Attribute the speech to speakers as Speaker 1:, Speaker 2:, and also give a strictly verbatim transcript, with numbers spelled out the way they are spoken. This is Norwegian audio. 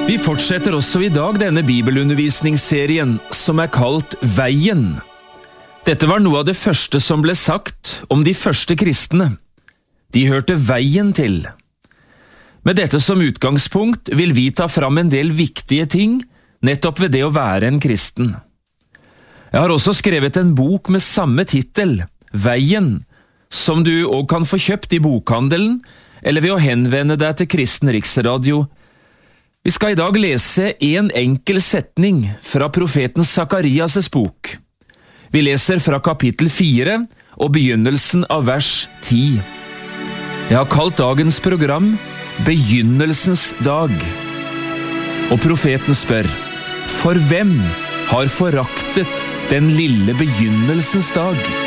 Speaker 1: Vi fortsetter også i dag denne bibelundervisningsserien som er kalt Veien. Dette var noe av det første som ble sagt om de første kristne. De hørte veien til. Med dette som utgangspunkt vil vi ta fram en del viktige ting nettopp ved det å være en kristen. Jeg har også skrevet en bok med samme titel, Veien, som du også kan få kjøpt i bokhandelen eller ved å henvende deg til Kristen Riksradio. Vi skal i dag lese en enkel setning fra profeten Sakarias' bok. Vi leser fra kapittel fire og begynnelsen av vers ti. Jeg har kalt dagens program Begynnelsens dag. Og profeten spør, for hvem har foraktet den lille begynnelsens dag?